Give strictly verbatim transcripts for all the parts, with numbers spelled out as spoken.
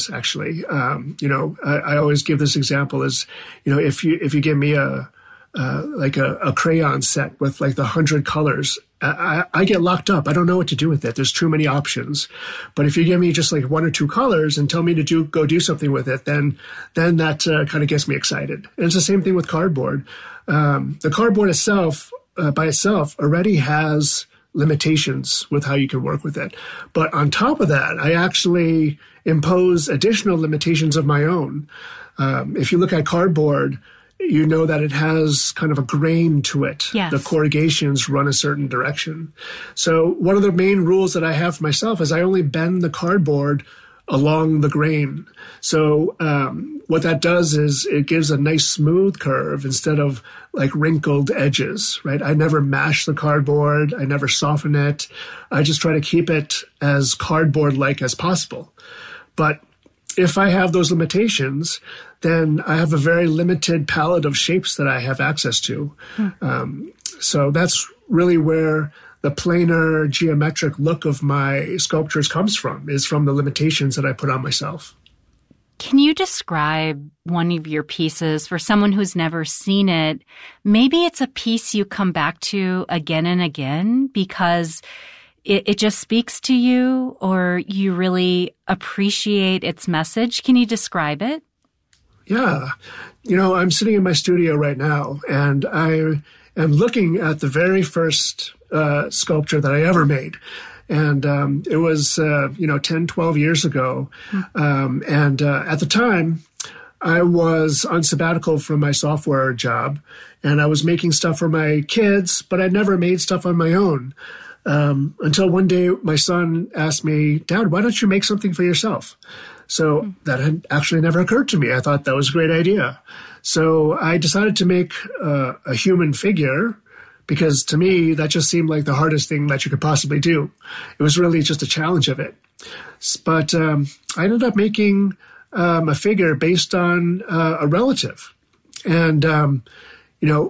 limitations, actually. Um, you know, I, I always give this example as, you know, if you if you give me a uh, like a, a crayon set with like the hundred colors, I, I get locked up. I don't know what to do with it. There's too many options. But if you give me just like one or two colors and tell me to do go do something with it, then then that uh, kind of gets me excited. And it's the same thing with cardboard. Um, the cardboard itself, uh, by itself, already has limitations with how you can work with it. But on top of that, I actually impose additional limitations of my own. Um, if you look at cardboard, you know that it has kind of a grain to it. Yes. The corrugations run a certain direction. So one of the main rules that I have for myself is I only bend the cardboard along the grain. So um, what that does is it gives a nice smooth curve instead of like wrinkled edges, right? I never mash the cardboard. I never soften it. I just try to keep it as cardboard-like as possible. But if I have those limitations, then I have a very limited palette of shapes that I have access to. Hmm. Um, so that's really where the planar geometric look of my sculptures comes from, is from the limitations that I put on myself. Can you describe one of your pieces for someone who's never seen it? Maybe it's a piece you come back to again and again because it, it just speaks to you, or you really appreciate its message. Can you describe it? Yeah. You know, I'm sitting in my studio right now, and I am looking at the very first uh, sculpture that I ever made. And um, it was, uh, you know, ten, twelve years ago. Um, and uh, at the time, I was on sabbatical from my software job, and I was making stuff for my kids, but I never made stuff on my own. Um, until one day, my son asked me, "Dad, why don't you make something for yourself?" So mm. that had actually never occurred to me. I thought that was a great idea. So I decided to make uh, a human figure, because to me, that just seemed like the hardest thing that you could possibly do. It was really just a challenge of it. But um, I ended up making um, a figure based on uh, a relative. And, um, you know,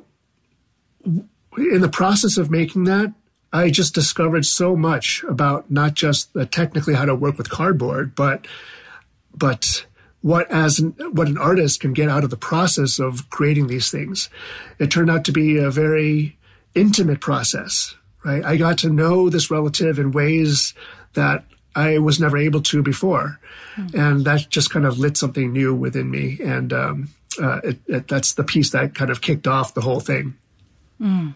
in the process of making that, I just discovered so much about not just the technically how to work with cardboard, but but what as an, what an artist can get out of the process of creating these things. It turned out to be a very intimate process, right? I got to know this relative in ways that I was never able to before. Mm-hmm. And that just kind of lit something new within me. And um, uh, it, it, that's the piece that kind of kicked off the whole thing. Mm.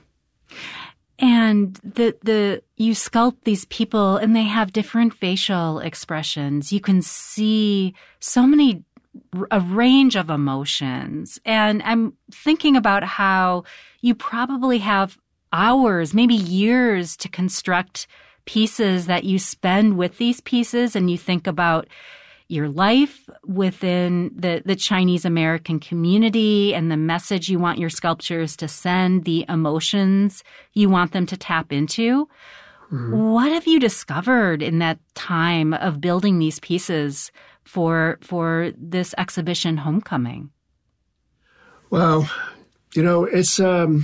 And the the you sculpt these people, and they have different facial expressions. You can see so many, a range of emotions. And I'm thinking about how you probably have hours, maybe years, to construct pieces that you spend with these pieces, and you think about your life within the, the Chinese American community and the message you want your sculptures to send, the emotions you want them to tap into. Mm-hmm. What have you discovered in that time of building these pieces for for this exhibition, Homecoming? Well, you know, it's um,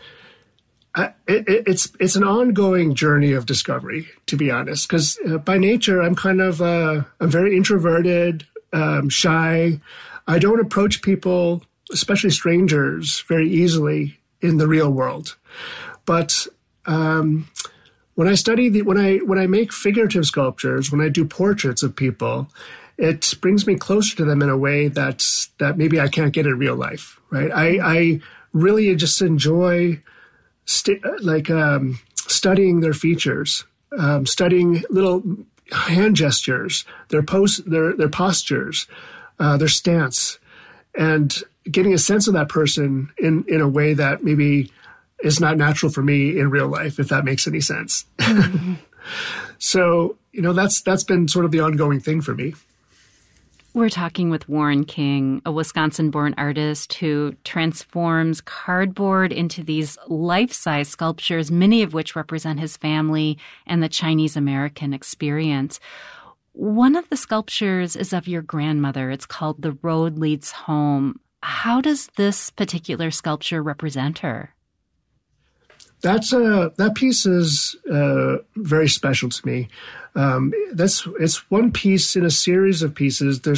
I, it, it's it's an ongoing journey of discovery, to be honest. Because uh, by nature, I'm kind of uh, I'm very introverted, um, shy. I don't approach people, especially strangers, very easily in the real world. But um, when I study the when I when I make figurative sculptures, when I do portraits of people, it brings me closer to them in a way that's that maybe I can't get in real life. Right? I I really just enjoy. St- like um, studying their features, um, studying little hand gestures, their pose, their their postures, uh, their stance, and getting a sense of that person in, in a way that maybe is not natural for me in real life, if that makes any sense. Mm-hmm. So, you know, that's that's been sort of the ongoing thing for me. We're talking with Warren King, a Wisconsin-born artist who transforms cardboard into these life-size sculptures, many of which represent his family and the Chinese-American experience. One of the sculptures is of your grandmother. It's called The Road Leads Home. How does this particular sculpture represent her? That's a, that piece is uh, very special to me. Um, that's it's one piece in a series of pieces. There's